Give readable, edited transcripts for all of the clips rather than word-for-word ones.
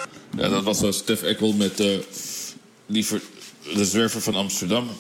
Ja, dat was Stef Eckel met de zwerver van Amsterdam.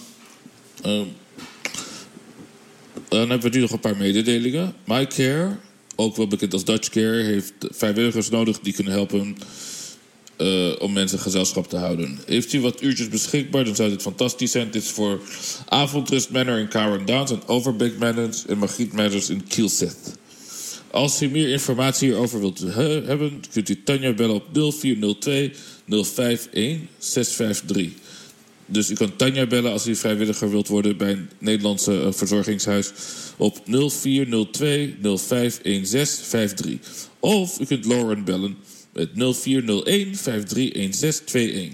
Dan hebben we nu nog een paar mededelingen. MyCare, ook wel bekend als Dutch Care, heeft vrijwilligers nodig die kunnen helpen om mensen gezelschap te houden. Heeft u wat uurtjes beschikbaar, dan zou dit fantastisch zijn. Dit is voor Avondrust Manor in Cowan Downs en Overbeek Manors en Margriet Manors in Kielseth. Als u meer informatie hierover wilt hebben, kunt u Tanja bellen op 0402 051 653. Dus u kan Tanja bellen als u vrijwilliger wilt worden bij een Nederlandse verzorgingshuis op 0402 051653. Of u kunt Lauren bellen met 0401 531621.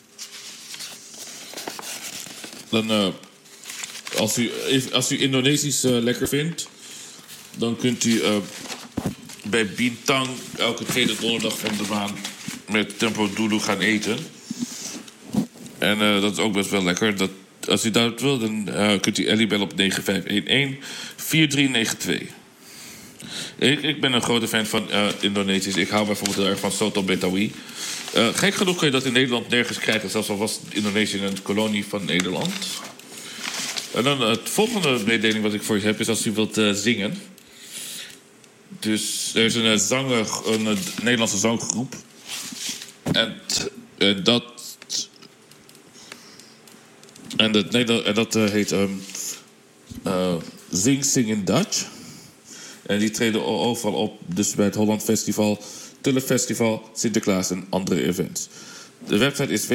Dan, als u Indonesisch lekker vindt, dan kunt u bij Bintang elke tweede donderdag van de maand met Tempo Dulu gaan eten. En dat is ook best wel lekker. Als u dat wil, dan kunt u Ellie bellen op 9511-4392. Ik ben een grote fan van Indonesisch. Ik hou bijvoorbeeld heel erg van Soto Betawi. Gek genoeg kun je dat in Nederland nergens krijgen. Zelfs al was Indonesië een kolonie van Nederland. En dan het volgende mededeling wat ik voor u heb is als u wilt zingen. Dus er is een Nederlandse zanggroep. En dat heet Sing in Dutch. En die treden overal op. Dus bij het Holland Festival, Tullen Festival, Sinterklaas en andere events. De website is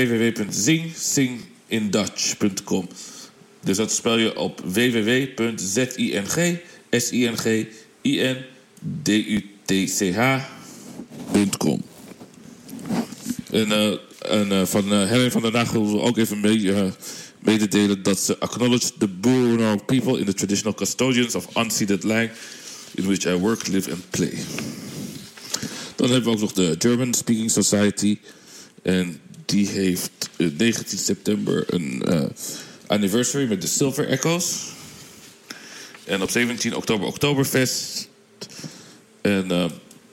www.singindutch.com. Dus dat spel je op www.singindutch.com. En van Helen van der Nagel wil ook even mededelen dat ze acknowledge the Boerno people in the traditional custodians of unceded land in which I work, live and play. Dan hebben we ook nog de German Speaking Society. En die heeft 19 september een anniversary met de Silver Echoes. En op 17 oktober Oktoberfest. En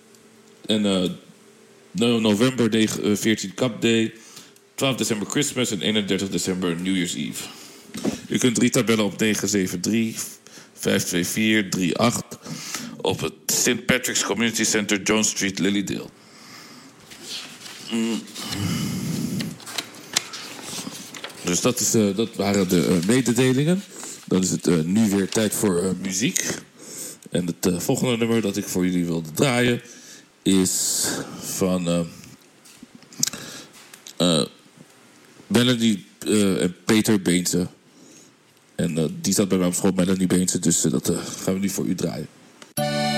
november 14 Cup Day. 12 december Christmas en 31 december New Year's Eve. U kunt Rita bellen op 973-524-38 op het St. Patrick's Community Center, Jones Street, Lilydale. Dus dat waren de mededelingen. Dan is het nu weer tijd voor muziek. En het volgende nummer dat ik voor jullie wilde draaien is van Melanie en Peter Beense. En die zat bij mij op school, Melanie Beense. Dus dat gaan we nu voor u draaien.